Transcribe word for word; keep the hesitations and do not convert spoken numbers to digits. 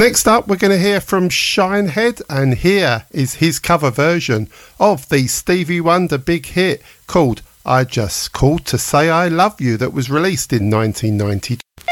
Next up, we're going to hear from Shinehead, and here is his cover version of the Stevie Wonder big hit called I Just Called to Say I Love You that was released in nineteen ninety-two.